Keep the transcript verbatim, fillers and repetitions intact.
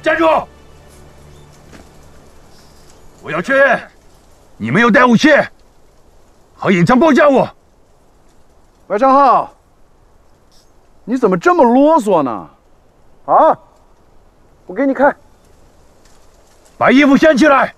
站住！我要确认，你没有带武器和隐藏爆炸物。 白长浩，你怎么这么啰嗦呢？啊！我给你看， 把衣服掀起来。